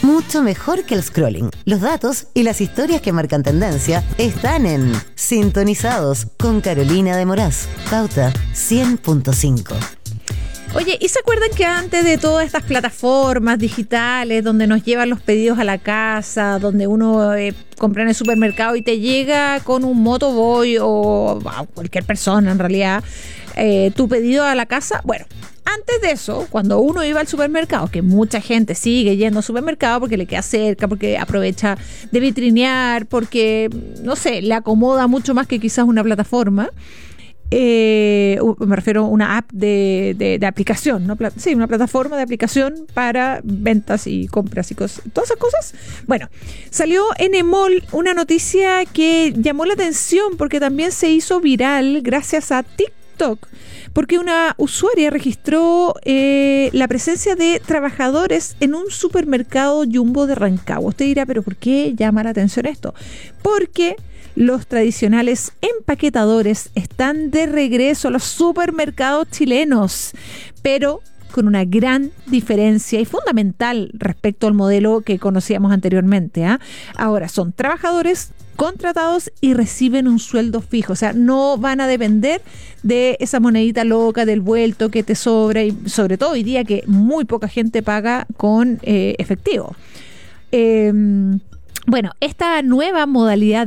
mucho mejor que el scrolling. Los datos y las historias que marcan tendencia están en Sintonizados con Carolina de Moraz. Pauta 100.5. Oye, ¿y se acuerdan que antes de todas estas plataformas digitales donde nos llevan los pedidos a la casa, donde uno compra en el supermercado y te llega con un motoboy o cualquier persona en realidad, tu pedido a la casa? Bueno, antes de eso, cuando uno iba al supermercado, que mucha gente sigue yendo al supermercado porque le queda cerca, porque aprovecha de vitrinear, porque, no sé, le acomoda mucho más que quizás una plataforma. Me refiero a una app de aplicación, ¿no? Sí, una plataforma de aplicación para ventas y compras y cosas, todas esas cosas. Bueno, salió en Emol una noticia que llamó la atención porque también se hizo viral gracias a TikTok, porque una usuaria registró la presencia de trabajadores en un supermercado Jumbo de Rancagua. Usted dirá, ¿pero por qué llama la atención esto? Porque los tradicionales empaquetadores están de regreso a los supermercados chilenos, pero con una gran diferencia y fundamental respecto al modelo que conocíamos anteriormente. Ahora son trabajadores contratados y reciben un sueldo fijo, o sea, no van a depender de esa monedita loca del vuelto que te sobra, y sobre todo hoy día que muy poca gente paga con efectivo. Bueno, esta nueva modalidad